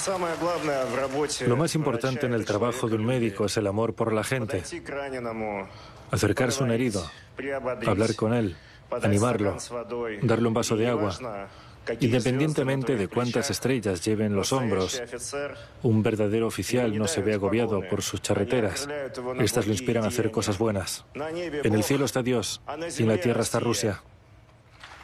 Lo más importante en el trabajo de un médico es el amor por la gente. Acercarse a un herido, hablar con él, animarlo, darle un vaso de agua. Independientemente de cuántas estrellas lleve en los hombros, un verdadero oficial no se ve agobiado por sus charreteras. Estas lo inspiran a hacer cosas buenas. En el cielo está Dios y en la tierra está Rusia.